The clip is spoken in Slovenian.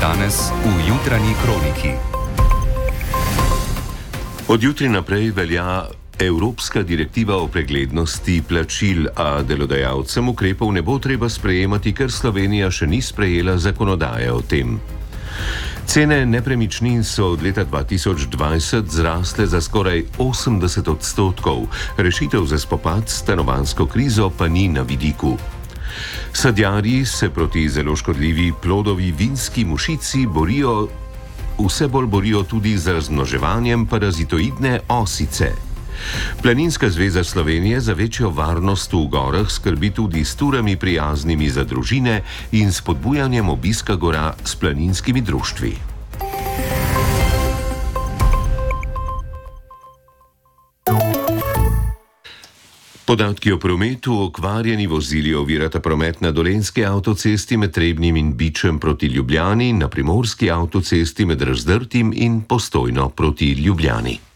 danes v jutranji kroniki. Od jutri naprej velja Evropska direktiva o preglednosti plačil, a delodajalcem ukrepov ne bo treba sprejemati, ker Slovenija še ni sprejela zakonodaje o tem. Cene nepremičnin so od leta 2020 zrasle za skoraj 80%, rešitev za spopad s stanovanjsko krizo pa ni na vidiku. Sadjarji se proti zelo škodljivi plodovi vinski mušici vse bolj borijo tudi z razmnoževanjem parazitoidne osice. Planinska zveza Slovenije za večjo varnost v gorah skrbi tudi s turami prijaznimi za družine in spodbujanjem obiska gora s planinskimi društvi. Podatki o prometu: okvarjeni vozili ovirata promet na Dolenjski avtocesti med Trebnjem in Bičem proti Ljubljani, na Primorski avtocesti med Razdrtim in Postojno proti Ljubljani.